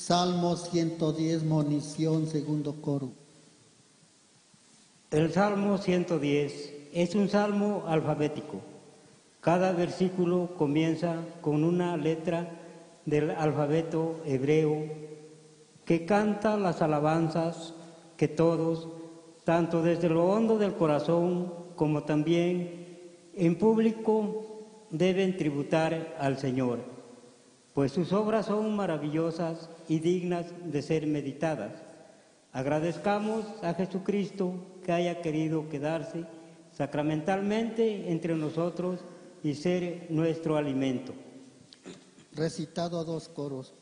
Salmo 110, monición, segundo coro. El Salmo 110 es un salmo alfabético. Cada versículo comienza con una letra del alfabeto hebreo que canta las alabanzas que todos, tanto desde lo hondo del corazón como también en público, deben tributar al Señor, pues sus obras son maravillosas y dignas de ser meditadas. Agradezcamos a Jesucristo que haya querido quedarse sacramentalmente entre nosotros y ser nuestro alimento. Recitado a dos coros.